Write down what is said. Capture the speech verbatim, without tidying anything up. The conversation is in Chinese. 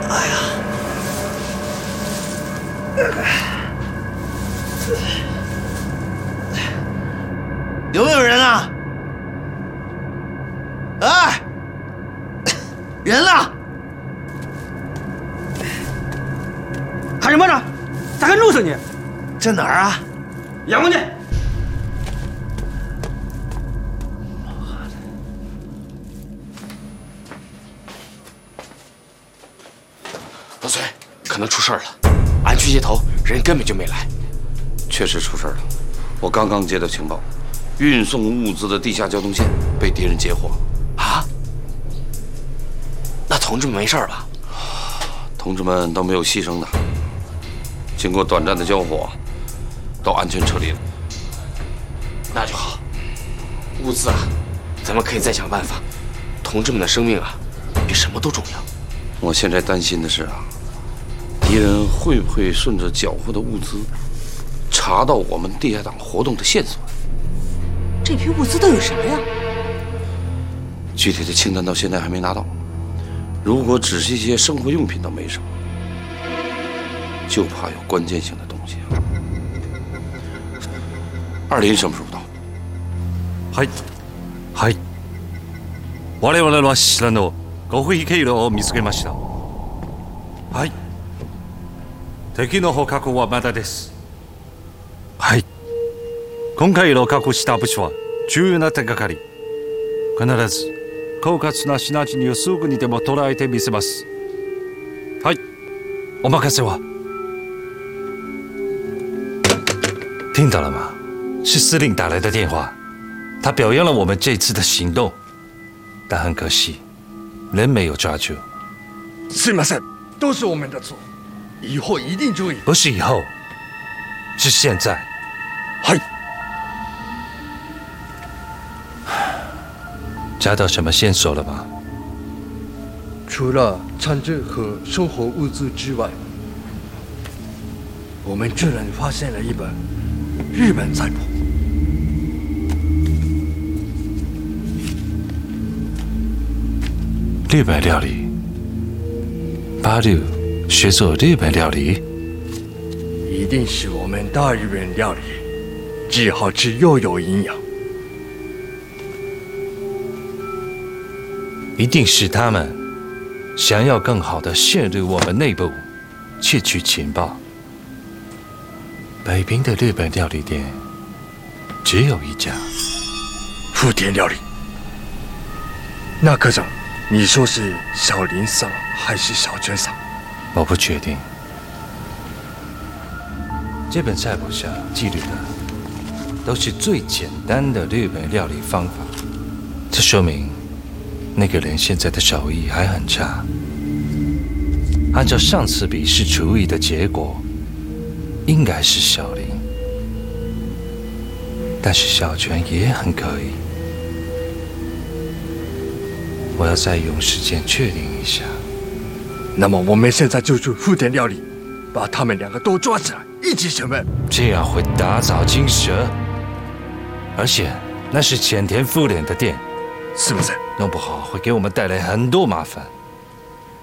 哎呀！有没有人啊？哎，人呢？ 喊什么呢？咋个弄死你？ 这哪儿啊？ 杨文呢？ 老崔，可能出事了。俺去接头，人根本就没来。 确实出事了。我刚刚接到情报，运送物资的地下交通线被敌人截获。 啊？那同志们没事吧？ 同志们都没有牺牲的。经过短暂的交火，都安全撤离了。 那就好。物资啊，咱们可以再想办法。同志们的生命啊，比什么都重要。 我现在担心的是啊，敌人会不会顺着缴获的物资，查到我们地下党活动的线索？ 这批物资都有啥呀？ 具体的清单到现在还没拿到。如果只是一些生活用品，倒没什么，就怕有关键性的东西。二林什么时候到？ はい、はい。我々は知らぬ極秘経路を見つけました。はい。敵の捕獲はまだです。はい。今回の確保した物資は重要な手がかり。必ず狡猾な品々をすぐにでも捉えてみせます。はい。お任せは。听到了吗？是司令打来的电话，他表扬了我们这次的行动，但很可惜，人没有抓住。 すいません，都是我们的错，以后一定注意。 不是以后，是现在。 嗨。 查到什么线索了吗？ 除了枪支和生活物资之外，我们居然发现了一本日本菜谱。 日本料理，八六学做日本料理， 一定是我们大日本料理，既好吃又有营养。 一定是他们想要更好的陷入我们内部，窃取情报。北平的日本料理店只有一家， 福田料理。那科长，你说是小林桑还是小泉桑？ 我不确定。这本菜谱上记录的都是最简单的日本料理方法，这说明那个人现在的手艺还很差。按照上次比试厨艺的结果，应该是小林，但是小泉也很可以。我要再用时间确定一下。 那么我们现在就去福田料理，把他们两个都抓起来，一起审问。 这样会打草惊蛇，而且那是浅田夫人的店， 是不是？ 弄不好会给我们带来很多麻烦。